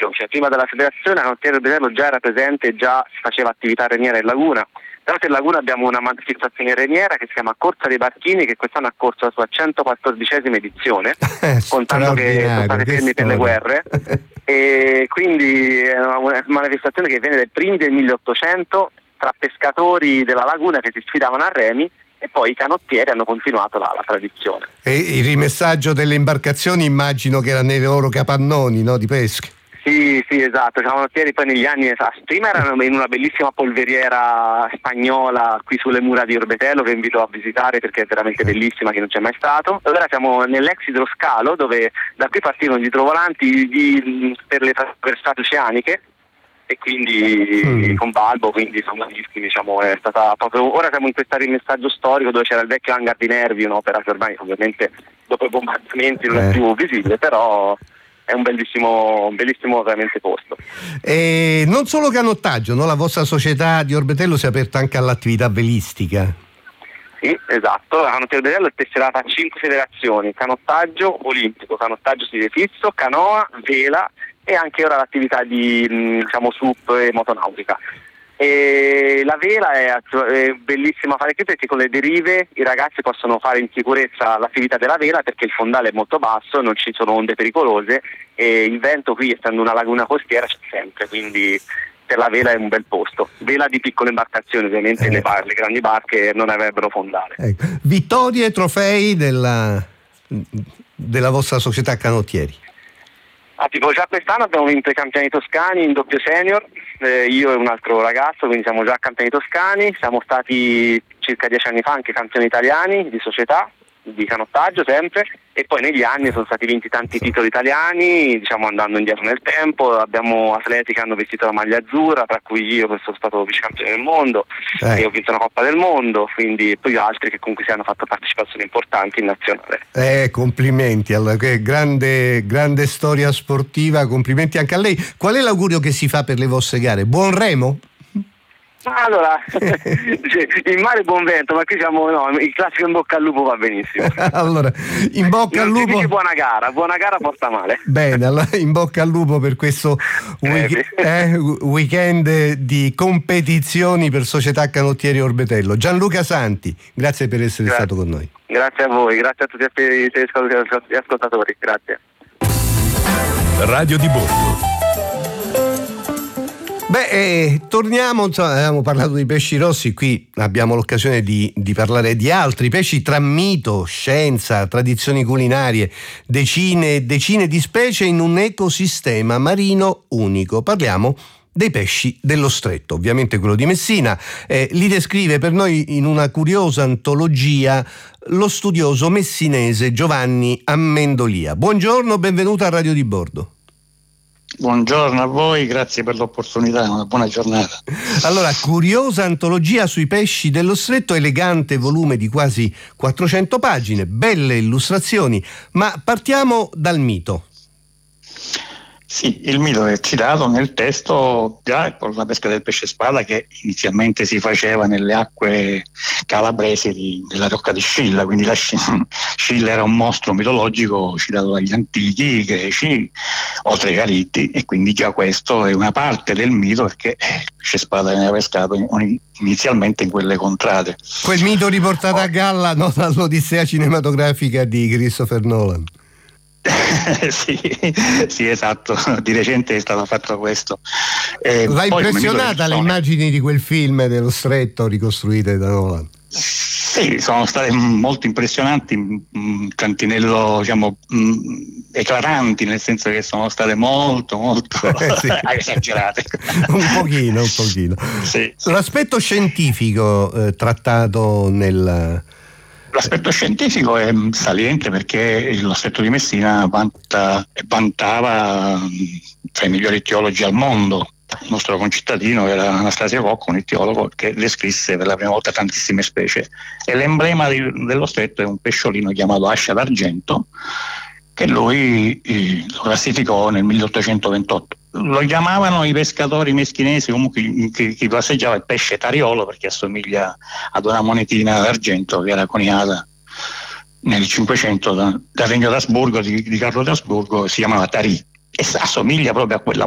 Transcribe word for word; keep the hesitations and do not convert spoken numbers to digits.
cioè prima della federazione la Canottieri Orbetello già era presente e già si faceva attività reniera in laguna. Tra l'altro in laguna abbiamo una manifestazione reniera che si chiama Corsa dei Barchini, che quest'anno ha corso la sua centoquattordicesima edizione, contando che sono stati fermi per le guerre, e quindi è una manifestazione che viene dai primi del milleottocento tra pescatori della laguna che si sfidavano a remi, e poi i canottieri hanno continuato la, la tradizione. E il rimessaggio delle imbarcazioni immagino che era nei loro capannoni, no, di pesca. Sì, sì, esatto, i canottieri poi negli anni, prima erano in una bellissima polveriera spagnola qui sulle mura di Orbetello, che invito a visitare perché è veramente bellissima, chi non c'è mai stato. Ora siamo nell'ex idroscalo, dove da qui partivano gli idrovolanti di, per le traversate oceaniche, e quindi mm. con Balbo, quindi sono bellissimi, diciamo, è stata proprio, ora siamo in questo rimessaggio storico dove c'era il vecchio hangar di Nervi, un'opera che ormai ovviamente dopo i bombardamenti non è più visibile, però è un bellissimo, un bellissimo veramente posto. E non solo canottaggio, no? La vostra società di Orbetello si è aperta anche all'attività velistica. Sì, esatto, la Canottieri Orbetello è tesserata a cinque federazioni: canottaggio olimpico, canottaggio stile fisso, canoa, vela e anche ora l'attività di, diciamo, sup e motonautica. E la vela è, è bellissima fare qui perché con le derive i ragazzi possono fare in sicurezza l'attività della vela, perché il fondale è molto basso, non ci sono onde pericolose e il vento qui, essendo una laguna costiera, c'è sempre, quindi per la vela è un bel posto. Vela di piccole imbarcazioni, ovviamente eh. le, bar- le grandi barche non avrebbero fondale. Ecco. Vittorie e trofei della, della vostra società canottieri? Ah, tipo già quest'anno abbiamo vinto i campioni toscani in doppio senior, eh, io e un altro ragazzo, quindi siamo già campioni toscani. Siamo stati circa dieci anni fa anche campioni italiani di società, di canottaggio sempre, e poi negli anni sono stati vinti tanti titoli italiani, diciamo andando indietro nel tempo. Abbiamo atleti che hanno vestito la maglia azzurra, tra cui io che sono stato vice campione del mondo eh. e ho vinto una Coppa del Mondo, quindi poi altri che comunque si hanno fatto partecipazioni importanti in nazionale. Eh, complimenti, allora, che grande, grande storia sportiva, complimenti anche a lei. Qual è l'augurio che si fa per le vostre gare? Buon remo? Allora, in mare buon vento, ma qui siamo, no, il classico in bocca al lupo va benissimo. Allora, in bocca non al lupo. Buona gara, buona gara porta male. Bene, allora in bocca al lupo per questo week- eh, weekend di competizioni per Società Canottieri Orbetello. Gianluca Santi, grazie per essere grazie. stato con noi. Grazie a voi, grazie a tutti gli ascoltatori, grazie. Radio di Bordo. Beh, eh, torniamo, insomma, abbiamo parlato di pesci rossi, qui abbiamo l'occasione di, di parlare di altri pesci tra mito, scienza, tradizioni culinarie, decine e decine di specie in un ecosistema marino unico. Parliamo dei pesci dello stretto, ovviamente quello di Messina. Eh, li descrive per noi in una curiosa antologia lo studioso messinese Giovanni Amendolia. Buongiorno, benvenuto a Radio di Bordo. Buongiorno a voi, grazie per l'opportunità, una buona giornata. Allora, curiosa antologia sui pesci dello stretto, elegante volume di quasi quattrocento pagine, belle illustrazioni, ma partiamo dal mito. Sì, il mito è citato nel testo già con la pesca del pesce spada, che inizialmente si faceva nelle acque calabresi di, della Rocca di Scilla, quindi la Scilla era un mostro mitologico citato dagli antichi greci, oltre ai Caritti, e quindi già questo è una parte del mito, perché il pesce spada veniva pescato inizialmente in quelle contrade. Quel mito riportato a galla, no, dall'Odissea cinematografica di Christopher Nolan. sì, sì, esatto, di recente è stato fatto questo. Eh, L'ha impressionata le immagini di quel film dello stretto ricostruite da Nolan? Sì, sono state molto impressionanti, mh, cantinello, diciamo, mh, eclatanti, nel senso che sono state molto molto eh, sì. esagerate. un pochino, un pochino. Sì, sì. L'aspetto scientifico eh, trattato nel... L'aspetto scientifico è saliente perché lo Stretto di Messina vanta e vantava tra i migliori etiologi al mondo. Il nostro concittadino era Anastasio Cocco, un etiologo che descrisse per la prima volta tantissime specie, e l'emblema di, dello stretto è un pesciolino chiamato ascia d'argento, che lui eh, lo classificò nel milleottocentoventotto. Lo chiamavano i pescatori meschinesi, comunque chi, chi passeggiava, il pesce tariolo, perché assomiglia ad una monetina d'argento che era coniata nel Cinquecento da, dal regno d'Asburgo, di, di Carlo d'Asburgo, si chiamava tarì, e assomiglia proprio a quella